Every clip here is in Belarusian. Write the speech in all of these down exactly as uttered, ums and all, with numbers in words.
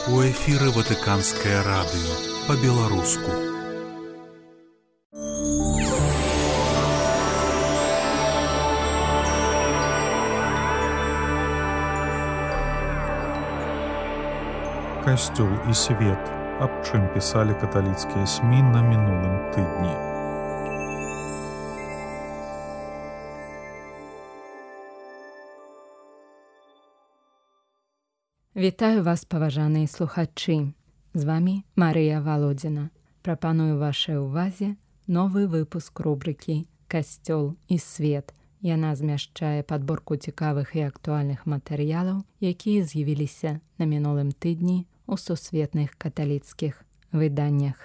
У эфіры Ватыканскае радыё па-беларуску. Касцёл і свет. Аб чым пісалі каталіцкія СМІ на мінулым тыдні. Вітаю вас, паважаныя слухачы. З вамі Марыя Валодзіна. Прапаную вашай увазе новы выпуск рубрыкі «Касцёл і свет». Яна змяшчае падборку цікавых і актуальных матэрыялаў, якія з'явіліся на мінулым тыдні у сусветных каталіцкіх выданнях.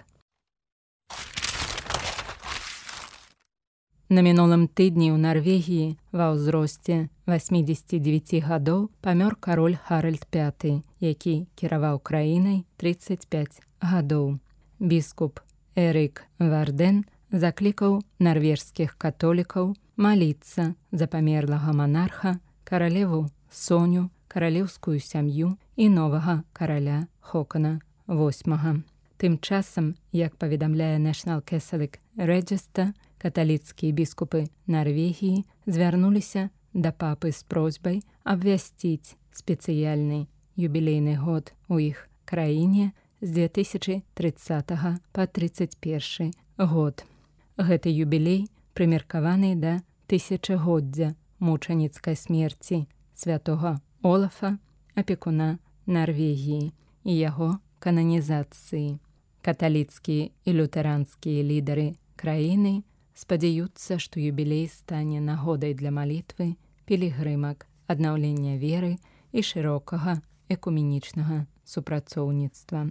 На мінулым тыдні ў Нарвегіі ва ўзросце васьмідзесяці дзевяці гадоў памёр кароль Харальд пяты, які кіраваў краінай трыццаць пяць гадоў. Біскуп Эрік Варден заклікаў нарвежскіх католікаў маліцца за памерлага манарха, каралеву Соню, каралеўскую сям'ю і новага караля Хокана восьмага. Тым часам, як паведамляе National Catholic Register, каталіцкія біскупы Нарвегіі звярнуліся да папы з просьбай абвясціць спецыяльны юбілейны год у іх краіне з дзве тысячы трыццатага па трыццаць першы год. Гэты юбілей прымеркаваны да тысячагоддзя мучаніцкай смерці святога Олафа, апекуна Нарвегіі, і яго кананізацыі. Каталіцкія і лютэранскія лідары краіны спадзяюцца, што юбілей стане нагодай для малітвы, пілігрымак, аднаўлення веры і шырокага экуменічнага супрацоўніцтва.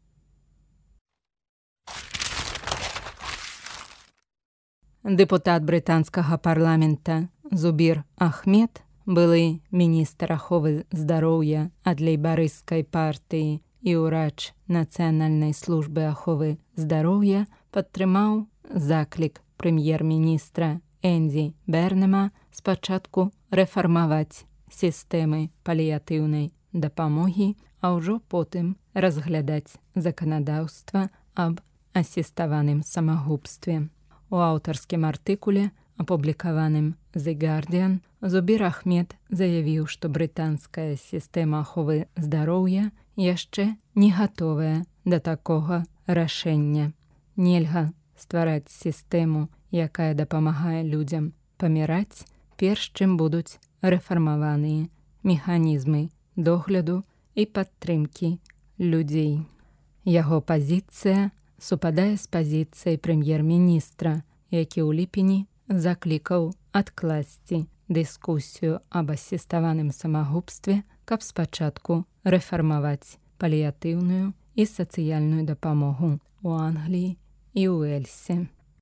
Дэпутат брытанскага парламента Зубір Ахмед, былы міністр аховы здароўя ад лейбарысцкай партыі і ўрач Нацыянальнай службы аховы здароўя, падтрымаў заклік прэм'ер-міністра Энді Бернема спачатку рэфармаваць сістэмы паліятыўнай дапамогі, а ўжо потым разглядаць заканадаўства аб асіставаным самагубстве. У аўтарскім артыкуле, апублікаваным The Guardian, Зубір Ахмед заявіў, што брытанская сістэма аховы здароўя яшчэ не гатовая да такога рашэння. Нельга ствараць сістэму, якая дапамагае людзям паміраць, перш чым будуць рэфармаваныя механізмы догляду і падтрымкі людзей. Яго пазіцыя супадае з пазіцыяй прэм'ер-міністра, які ў ліпені заклікаў адкласці дыскусію аб асіставаным самагубстве, каб спачатку рэфармаваць паліятыўную і сацыяльную дапамогу ў Англіі і ў Уэльсе.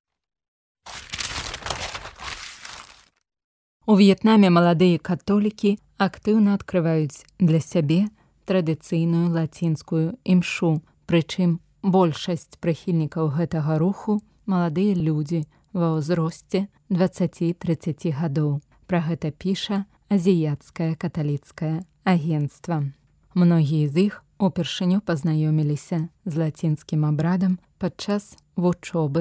У В'етнаме маладыя католікі актыўна адкрываюць для сябе традыцыйную лацінскую імшу, прычым большасць прыхільнікаў гэтага руху маладыя людзі ва ўзросце дваццаці-трыццаці гадоў. Пра гэта піша азіяцкае каталіцкае агенцтва. Многія з іх упершыню пазнаёміліся з лацінскім абрадам падчас вучобы